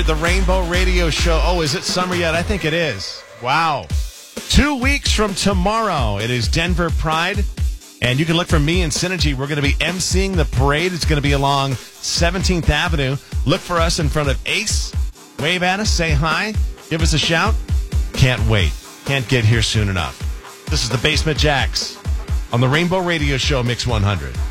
The Rainbow Radio Show. Oh, is it summer yet? I think it is. Wow. 2 weeks from tomorrow, it is Denver Pride. And you can look for me and Synergy. We're going to be emceeing the parade. It's going to be along 17th Avenue. Look for us in front of Ace. Wave at us. Say hi. Give us a shout. Can't wait. Can't get here soon enough. This is the Basement Jacks on the Rainbow Radio Show Mix 100.